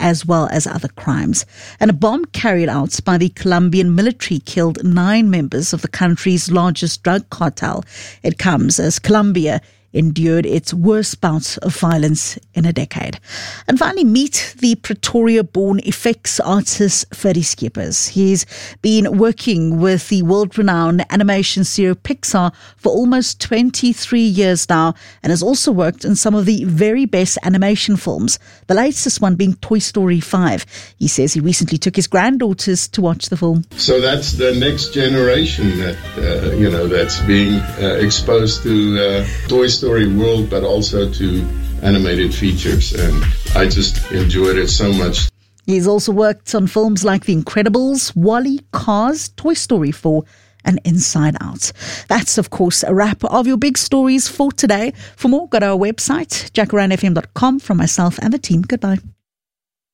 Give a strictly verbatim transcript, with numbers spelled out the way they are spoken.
as well as other crimes. And a bomb carried out by the Colombian military killed nine members of the country's largest drug cartel. It comes as Colombia endured its worst bout of violence in a decade. And finally, meet the Pretoria-born effects artist Ferdy Skeepers. He's been working with the world-renowned animation studio Pixar for almost twenty-three years now, and has also worked in some of the very best animation films, the latest one being Toy Story five. He says he recently took his granddaughters to watch the film. So that's the next generation that, uh, you know, that's being uh, exposed to uh, Toy Story Story world, but also to animated features, and I just enjoyed it so much. He's also worked on films like The Incredibles, WALL-E, Cars, Toy Story four, and Inside Out. That's, of course, a wrap of your big stories for today. For more, go to our website, jacaranda f m dot com. From myself and the team, goodbye.